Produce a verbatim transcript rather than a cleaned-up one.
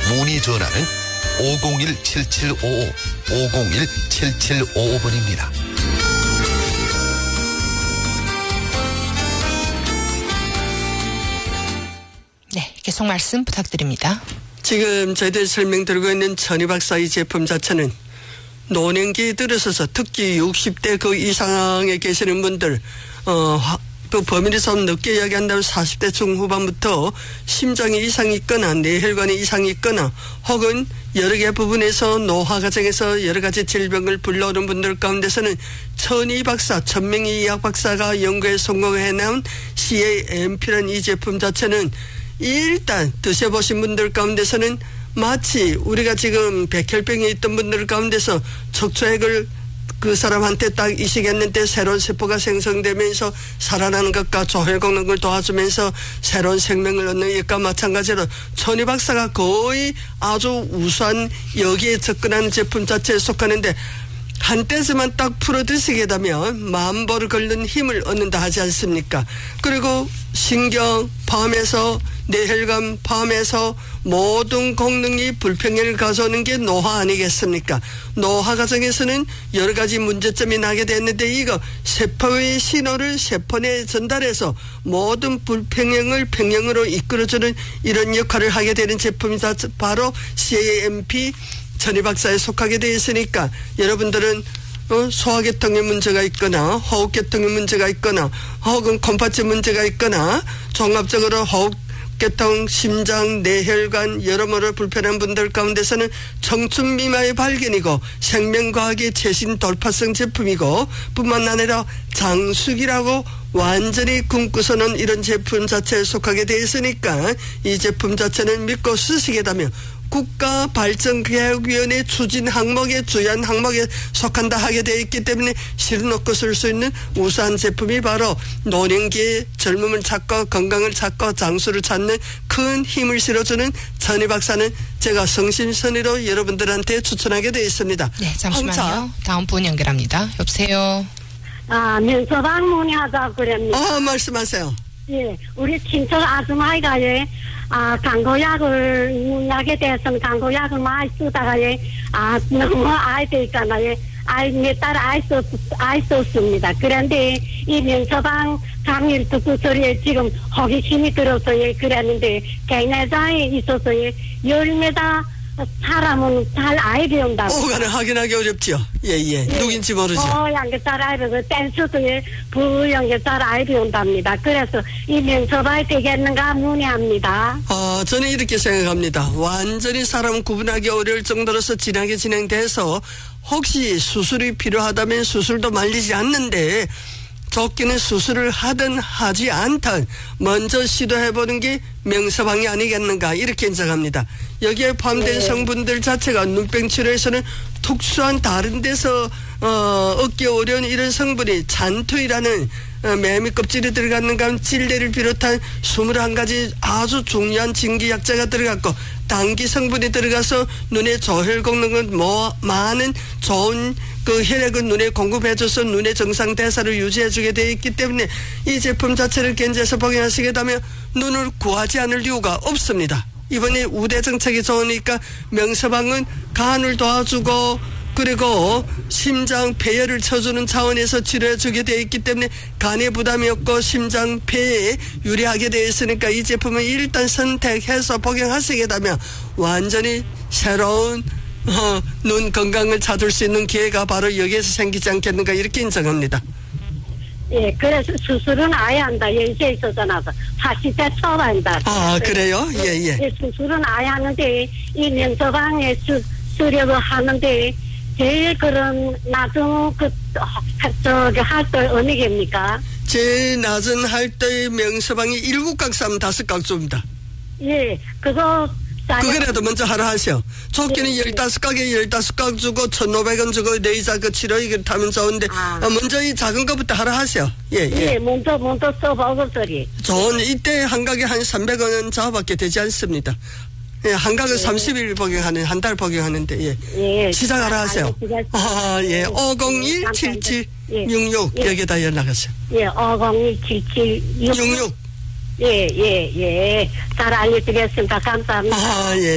문의 전화는 오공일 칠칠오오 오공일 칠칠오오 번입니다. 네, 계속 말씀 부탁드립니다. 지금 저희들 설명드리고 있는 천이박사 이 제품 자체는 노년기에 들어서서 특히 육십 대 그 이상에 계시는 분들, 어, 그 범위를 좀 늦게 이야기한다면 사십 대 중후반부터 심장에 이상이 있거나 뇌혈관에 이상이 있거나 혹은 여러 개 부분에서 노화 과정에서 여러 가지 질병을 불러오는 분들 가운데서는 천이 박사, 천명희 의학 박사가 연구에 성공해 나온 씨에이엠피라는 이 제품 자체는 일단 드셔보신 분들 가운데서는 마치 우리가 지금 백혈병에 있던 분들 가운데서 척추액을 그 사람한테 딱 이식했는데 새로운 세포가 생성되면서 살아나는 것과 조혈功能을 도와주면서 새로운 생명을 얻는 것과 마찬가지로 천희 박사가 거의 아주 우수한 여기에 접근하는 제품 자체에 속하는데 한때서만 딱 풀어 드시게 되면 만보를 걷는 힘을 얻는다 하지 않습니까? 그리고 신경 포함해서 뇌혈관 포함해서 모든功能이 불평을 가져오는 게 노화 아니겠습니까? 노화 과정에서는 여러 가지 문제점이 나게 됐는데 이거 세포의 신호를 세포 내에 전달해서 모든 불평형을 평형으로 이끌어주는 이런 역할을 하게 되는 제품이 바로 씨에이엠피 천희 박사에 속하게 되어 있으니까 여러분들은 어, 소화계통에 문제가 있거나 호흡계통에 문제가 있거나 혹은 콩팥에 문제가 있거나 종합적으로 호흡계통, 심장, 뇌혈관 여러모로 불편한 분들 가운데서는 청춘 미만의 발견이고 생명과학의 최신 돌파성 제품이고 뿐만 아니라 장수기라고 완전히 꿈꾸서는 이런 제품 자체에 속하게 되어 있으니까 이 제품 자체는 믿고 쓰시게 되면 국가발전개혁위원회 추진 항목의 주요한 항목에 속한다 하게 되어 있기 때문에 실놓고 쓸 수 있는 우수한 제품이 바로 노년기의 젊음을 찾고 건강을 찾고 장수를 찾는 큰 힘을 실어주는 천희 박사는 제가 성심선의로 여러분들한테 추천하게 되어 있습니다. 네, 잠시만요. 홍차. 다음 분 연결합니다. 여보세요. 아, 면서방 문의하자고 그럽니다. 아, 말씀하세요. 예, 우리 친척 아줌마가 예, 아, 강고약을, 문약에 대해서는 강고약을 많이 쓰다가 예, 아, 너무 아이들 있잖아요. 아이, 몇 달 아이 썼, 아이 썼습니다. 그런데 이 면서방 강의를 듣고 소리에 지금 호기심이 들어서 예, 그랬는데, 개내장에 있어서 예, 열매다 사람은 잘 아이 배운다고. 오가는 확인하기 어렵지요. 예, 예. 예. 누군지 모르죠. 부양 게 잘 아이 배우고, 댄스도 예, 부양 게 잘 아이 배운답니다. 그래서 이 면서방이 되겠는가 문의합니다. 어, 저는 이렇게 생각합니다. 완전히 사람 구분하기 어려울 정도로서 진하게 진행돼서 혹시 수술이 필요하다면 수술도 말리지 않는데 좋기는 수술을 하든 하지 않든 먼저 시도해보는 게 명서방이 아니겠는가 이렇게 인정합니다. 여기에 포함된 네. 성분들 자체가 눈병 치료에서는 특수한 다른 데서 어, 얻기 어려운 이런 성분이 잔투이라는 어, 매미 껍질이 들어가는 감 찔레를 비롯한 이십일 가지 아주 중요한 진기약자가 들어갔고 당기 성분이 들어가서 눈의 조혈功能은 뭐 많은 좋은 그 혈액을 눈에 공급해줘서 눈의 정상 대사를 유지해주게 되어 있기 때문에 이 제품 자체를 견제해서 복용하시게 되면 눈을 구하지 않을 이유가 없습니다. 이번에 우대 정책이 좋으니까 명서방은 간을 도와주고 그리고 심장 폐혈을 쳐주는 차원에서 치료해주게 되어 있기 때문에 간에 부담이 없고 심장 폐에 유리하게 되어 있으니까 이 제품을 일단 선택해서 복용하시게 되면 완전히 새로운 어, 눈 건강을 찾을 수 있는 기회가 바로 여기에서 생기지 않겠는가 이렇게 인정합니다. 예, 그래서 수술은 아예 한다. 연세에 있어서 사십 대 초반이다. 아, 그래요? 예, 예. 예, 수술은 아예 하는데 이 면서방에 쓰, 쓰려고 하는데 제일 그런 낮은 그 저기 할때 어느 개입니까? 제일 낮은 할때 명서방이 일곱 각수 하면 다섯 각수입니다. 예, 그거 그거라도 먼저 하라 하세요. 좋게는 네, 열다섯 각에 열다섯 각 주고 천오백 원 주고 내이자 그 치료 이거 타면 좋은데 아. 어, 먼저 이 작은 것부터 하라 하세요. 예, 예. 예, 먼저 먼저 써보고 소리. 좋은 이때 한 각에 한 삼백 원 저하밖에 되지 않습니다. 예, 한 각은 예. 삼십 일 복용하는 한 달 복용하는데 예. 예. 시작하라 하세요. 아, 예. 오공일 칠칠육육 예. 여기다 연락하세요. 예, 오공일 칠칠육육 육육 예, 예, 예. 잘 알려드렸습니다. 감사합니다. 아, 예.